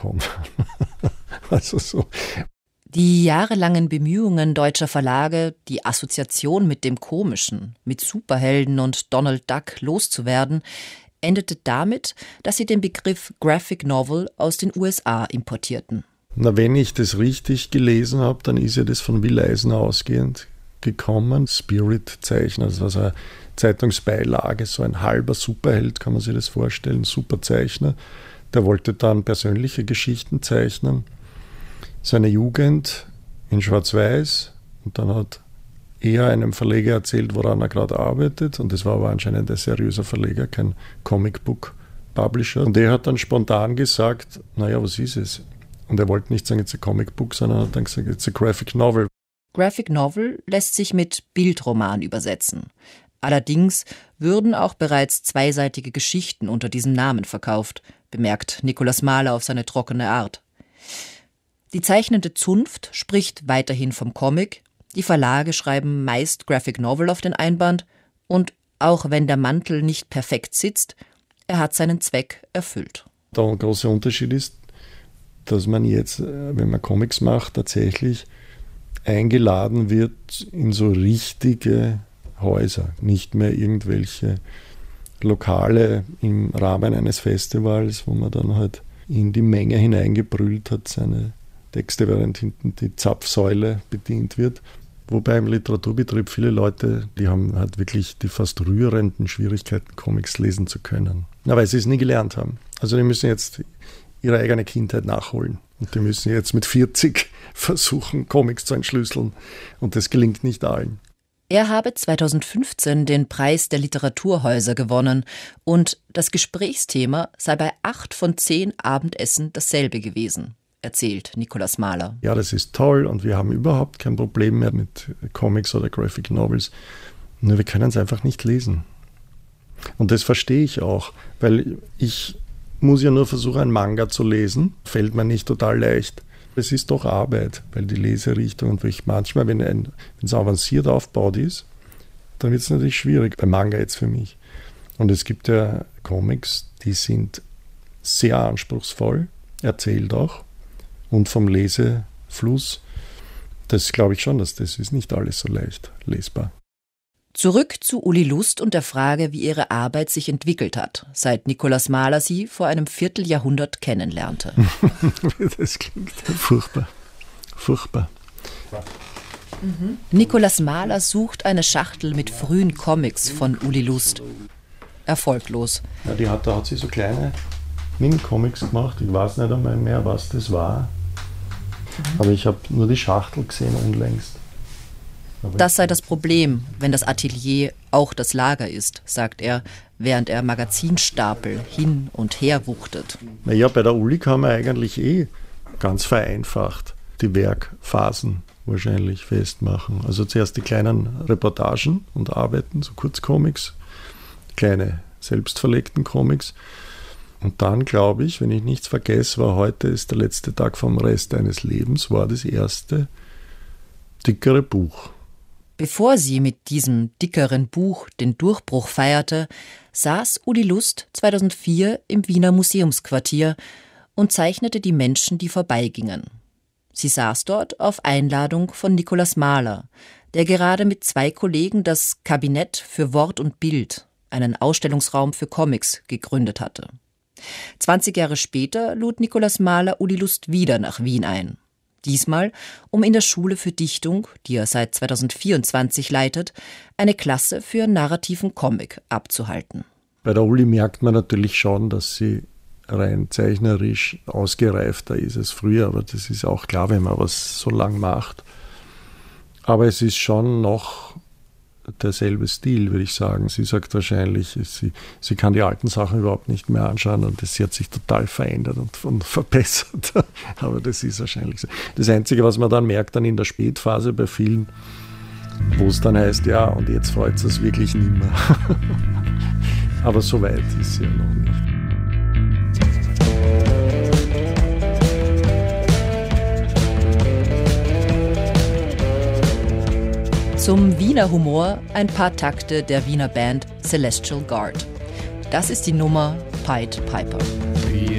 bekommen. Also so. Die jahrelangen Bemühungen deutscher Verlage, die Assoziation mit dem Komischen, mit Superhelden und Donald Duck loszuwerden, endete damit, dass sie den Begriff Graphic Novel aus den USA importierten. Na, wenn ich das richtig gelesen habe, dann ist ja das von Will Eisner ausgehend gekommen. Spirit-Zeichner, das war so eine Zeitungsbeilage, so ein halber Superheld, kann man sich das vorstellen, Superzeichner. Der wollte dann persönliche Geschichten zeichnen. Seine Jugend in Schwarz-Weiß, und dann hat er einem Verleger erzählt, woran er gerade arbeitet, und das war aber anscheinend ein seriöser Verleger, kein Comic-Book-Publisher. Und er hat dann spontan gesagt, naja, was ist es? Und er wollte nicht sagen, it's a comic book, sondern hat dann gesagt, it's a graphic novel. Graphic Novel lässt sich mit Bildroman übersetzen. Allerdings würden auch bereits zweiseitige Geschichten unter diesem Namen verkauft, bemerkt Nikolaus Mahler auf seine trockene Art. Die zeichnende Zunft spricht weiterhin vom Comic, die Verlage schreiben meist Graphic Novel auf den Einband und auch wenn der Mantel nicht perfekt sitzt, er hat seinen Zweck erfüllt. Der große Unterschied ist, dass man jetzt, wenn man Comics macht, tatsächlich eingeladen wird in so richtige Häuser, nicht mehr irgendwelche Lokale im Rahmen eines Festivals, wo man dann halt in die Menge hineingebrüllt hat, seine Texte, während hinten die Zapfsäule bedient wird. Wobei im Literaturbetrieb viele Leute, die haben halt wirklich die fast rührenden Schwierigkeiten, Comics lesen zu können. Ja, weil sie es nie gelernt haben. Also die müssen jetzt ihre eigene Kindheit nachholen. Und die müssen jetzt mit 40 versuchen, Comics zu entschlüsseln. Und das gelingt nicht allen. Er habe 2015 den Preis der Literaturhäuser gewonnen und das Gesprächsthema sei bei 8 von 10 Abendessen dasselbe gewesen, erzählt Nikolaus Mahler. Ja, das ist toll und wir haben überhaupt kein Problem mehr mit Comics oder Graphic Novels. Nur wir können es einfach nicht lesen. Und das verstehe ich auch, weil ich muss ja nur versuchen, einen Manga zu lesen. Fällt mir nicht total leicht. Es ist doch Arbeit, weil die Leserichtung und manchmal, wenn es avanciert aufgebaut ist, dann wird es natürlich schwierig, bei Manga jetzt für mich. Und es gibt ja Comics, die sind sehr anspruchsvoll, erzählt auch, und vom Lesefluss, das glaube ich schon, dass das ist nicht alles so leicht lesbar. Zurück zu Uli Lust und der Frage, wie ihre Arbeit sich entwickelt hat, seit Nikolaus Mahler sie vor einem Vierteljahrhundert kennenlernte. Das klingt furchtbar. Furchtbar. Nikolaus Mahler sucht eine Schachtel mit frühen Comics von Uli Lust. Erfolglos. Ja, da hat sie so kleine Mini-Comics gemacht. Ich weiß nicht einmal mehr, was das war. Aber ich habe nur die Schachtel gesehen unlängst. Das sei das Problem, wenn das Atelier auch das Lager ist, sagt er, während er Magazinstapel hin und her wuchtet. Naja, bei der Uli kann man eigentlich ganz vereinfacht die Werkphasen wahrscheinlich festmachen. Also zuerst die kleinen Reportagen und Arbeiten, so Kurzcomics, kleine selbstverlegten Comics. Und dann, glaube ich, wenn ich nichts vergesse, war heute ist der letzte Tag vom Rest eines Lebens, war das erste dickere Buch. Bevor sie mit diesem dickeren Buch den Durchbruch feierte, saß Uli Lust 2004 im Wiener Museumsquartier und zeichnete die Menschen, die vorbeigingen. Sie saß dort auf Einladung von Nikolaus Mahler, der gerade mit 2 Kollegen das Kabinett für Wort und Bild, einen Ausstellungsraum für Comics, gegründet hatte. 20 Jahre später lud Nikolaus Mahler Uli Lust wieder nach Wien ein. Diesmal, um in der Schule für Dichtung, die er seit 2024 leitet, eine Klasse für narrativen Comic abzuhalten. Bei der Uli merkt man natürlich schon, dass sie rein zeichnerisch ausgereifter ist als früher, aber das ist auch klar, wenn man was so lang macht. Aber es ist schon noch derselbe Stil, würde ich sagen. Sie sagt wahrscheinlich, sie kann die alten Sachen überhaupt nicht mehr anschauen und sie hat sich total verändert und verbessert. Aber das ist wahrscheinlich so. Das Einzige, was man dann merkt, dann in der Spätphase bei vielen, wo es dann heißt, ja, und jetzt freut es wirklich nicht mehr. Aber so weit ist sie ja noch nicht. Zum Wiener Humor ein paar Takte der Wiener Band Celestial Guard. Das ist die Nummer Pied Piper.